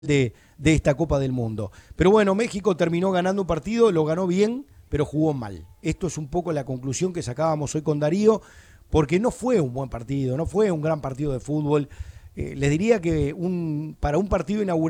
de esta Copa del Mundo. Pero bueno, México terminó ganando un partido, lo ganó bien, pero jugó mal. Esto es un poco la conclusión que sacábamos hoy con Darío, porque no fue un buen partido, no fue un gran partido de fútbol. Les diría que para un partido inaugural